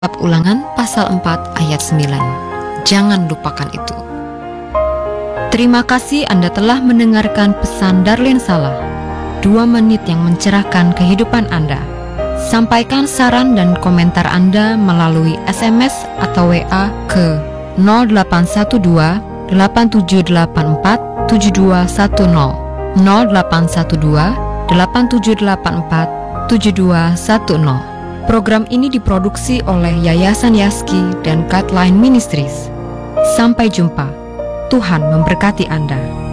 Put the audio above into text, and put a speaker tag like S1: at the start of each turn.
S1: Bab Ulangan pasal 4 ayat 9. Jangan lupakan itu. Terima kasih Anda telah mendengarkan pesan Darlene Salah. 2 menit yang mencerahkan kehidupan Anda. Sampaikan saran dan komentar Anda melalui SMS atau WA ke 0812 8784 7210 0812 8784 7210. Program ini diproduksi oleh Yayasan Yaski dan Guideline Ministries. Sampai jumpa. Tuhan memberkati Anda.